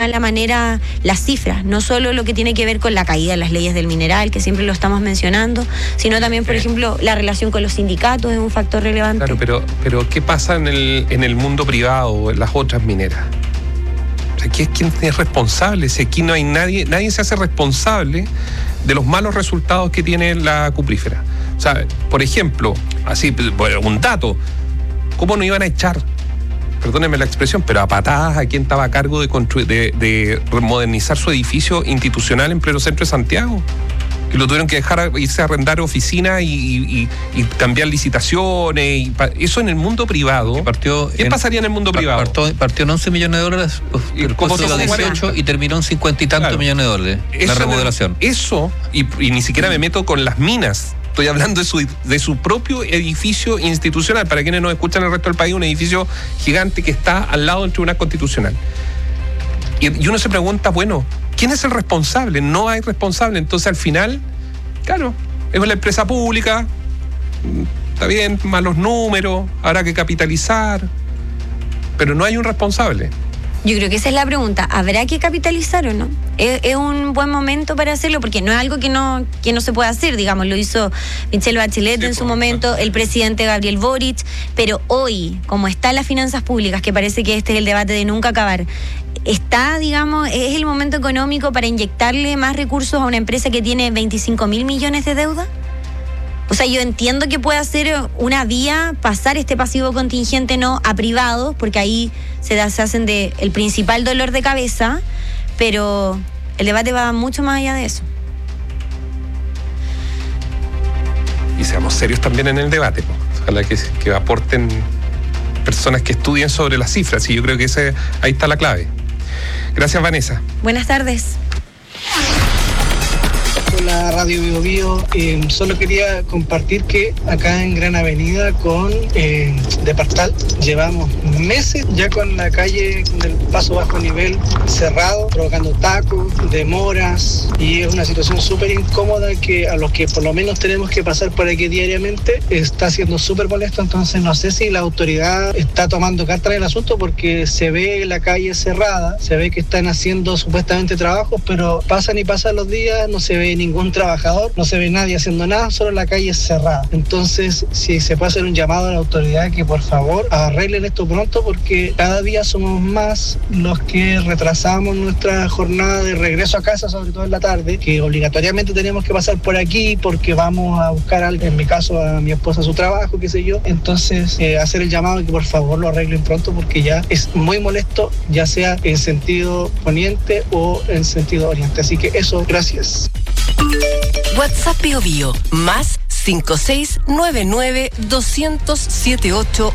mala manera las cifras, no solo lo que tiene que ver con la caída de las leyes del mineral, que siempre lo estamos mencionando, sino también, por ejemplo, la relación con los sindicatos es un factor relevante. Claro, pero ¿qué pasa en el mundo privado, en las otras mineras? Aquí es quien es responsable. Si aquí no hay nadie se hace responsable de los malos resultados que tiene la cuprífera. O sea, por ejemplo, así, un dato, ¿cómo no iban a echar, perdónenme la expresión, pero a patadas a quien estaba a cargo de modernizar su edificio institucional en pleno centro de Santiago? Que lo tuvieron que dejar irse a arrendar oficinas y cambiar licitaciones. Eso en el mundo privado. ¿Qué pasaría en el mundo privado? Partió en $11 millones, el costo de 18 y terminó en 50 y tantos millones de dólares. La remodelación. Y ni siquiera me meto con las minas. Estoy hablando de su propio edificio institucional. Para quienes nos escuchan en el resto del país, un edificio gigante que está al lado del Tribunal Constitucional. Y uno se pregunta, bueno, ¿quién es el responsable? No hay responsable. Entonces, al final, claro, es la empresa pública, está bien, malos números, habrá que capitalizar, pero no hay un responsable. Yo creo que esa es la pregunta. ¿Habrá que capitalizar o no? Es un buen momento para hacerlo, porque no es algo que no se puede hacer, digamos. Lo hizo Michelle Bachelet en su momento, el presidente Gabriel Boric, pero hoy, como están las finanzas públicas, que parece que este es el debate de nunca acabar, está, digamos, es el momento económico para inyectarle más recursos a una empresa que tiene 25.000 millones de deuda. O sea, yo entiendo que puede ser una vía pasar este pasivo contingente no a privados, porque ahí se hacen de el principal dolor de cabeza, pero el debate va mucho más allá de eso. Y seamos serios también en el debate, pues. Ojalá que aporten personas que estudien sobre las cifras, y yo creo que ahí está la clave. Gracias, Vanessa. Buenas tardes. Hola, Radio Bio Bio. Solo quería compartir que acá en Gran Avenida con Departal llevamos meses ya con la calle del paso bajo nivel cerrado, provocando tacos, demoras, y es una situación súper incómoda que a los que por lo menos tenemos que pasar por aquí diariamente está siendo súper molesto. Entonces no sé si la autoridad está tomando cartas en el asunto, porque se ve la calle cerrada, se ve que están haciendo supuestamente trabajos, pero pasan y pasan los días, no se ve ningún trabajador, no se ve nadie haciendo nada, solo la calle cerrada. Entonces, si se puede hacer un llamado a la autoridad que por favor arreglen esto pronto, porque cada día somos más los que retrasamos nuestra jornada de regreso a casa, sobre todo en la tarde, que obligatoriamente tenemos que pasar por aquí porque vamos a buscar a alguien, en mi caso a mi esposa, a su trabajo, qué sé yo. Entonces, hacer el llamado que por favor lo arreglen pronto, porque ya es muy molesto, ya sea en sentido poniente o en sentido oriente. Así que eso, gracias. WhatsApp Bio Bio, más 5699-200-7888.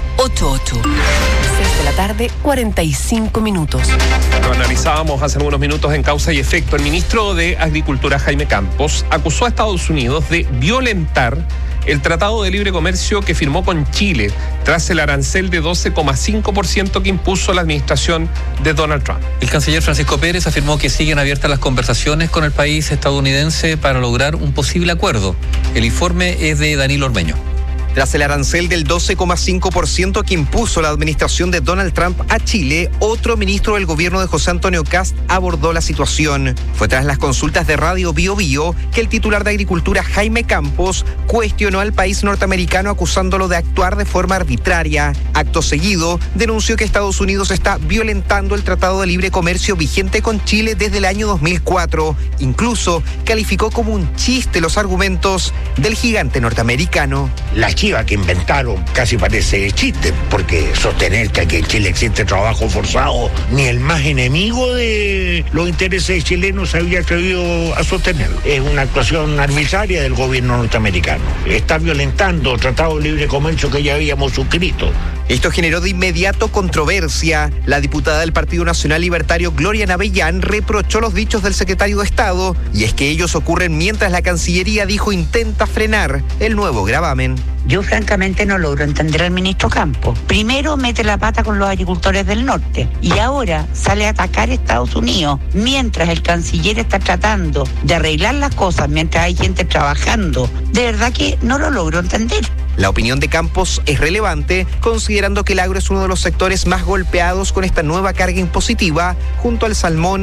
6 p.m, 45 minutos. Lo analizábamos hace algunos minutos en Causa y Efecto. El ministro de Agricultura, Jaime Campos, acusó a Estados Unidos de violentar el Tratado de Libre Comercio que firmó con Chile tras el arancel de 12,5% que impuso la administración de Donald Trump. El canciller Francisco Pérez afirmó que siguen abiertas las conversaciones con el país estadounidense para lograr un posible acuerdo. El informe es de Danilo Ormeño. Tras el arancel del 12,5% que impuso la administración de Donald Trump a Chile, otro ministro del gobierno de José Antonio Kast abordó la situación. Fue tras las consultas de Radio Bio Bio que el titular de Agricultura, Jaime Campos, cuestionó al país norteamericano acusándolo de actuar de forma arbitraria. Acto seguido, denunció que Estados Unidos está violentando el Tratado de Libre Comercio vigente con Chile desde el año 2004. Incluso calificó como un chiste los argumentos del gigante norteamericano. La chiva que inventaron casi parece chiste, porque sostener que aquí en Chile existe trabajo forzado, ni el más enemigo de los intereses chilenos se había atrevido a sostenerlo. Es una actuación arbitraria del gobierno norteamericano. Está violentando el Tratado de Libre Comercio que ya habíamos suscrito. Esto generó de inmediato controversia. La diputada del Partido Nacional Libertario, Gloria Navellán, reprochó los dichos del secretario de Estado, y es que ellos ocurren mientras la Cancillería dijo intenta frenar el nuevo gravamen. Yo francamente no logro entender al ministro Campos. Primero mete la pata con los agricultores del norte y ahora sale a atacar a Estados Unidos, mientras el canciller está tratando de arreglar las cosas, mientras hay gente trabajando. De verdad que no lo logro entender. La opinión de Campos es relevante, considerando que el agro es uno de los sectores más golpeados con esta nueva carga impositiva, junto al salmón,